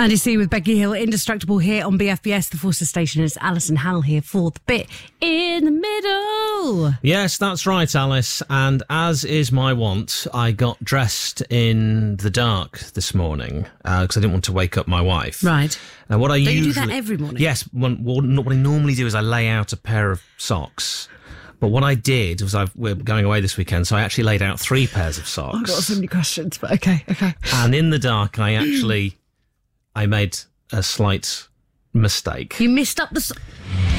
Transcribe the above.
Andy C with Becky Hill, Indestructible here on BFBS, the Forster Station. It's Alison Howell here for the bit in the middle. Yes, that's right, Alice. And as is my wont, I got dressed in the dark this morning because I didn't want to wake up my wife. Right. Now, what I Don't usually you do that every morning? Yes. What I normally do is I lay out a pair of socks. But what I did was we're going away this weekend, so I actually laid out 3 pairs of socks. I've got so many questions, but okay. And in the dark, I made a slight mistake. You missed up the...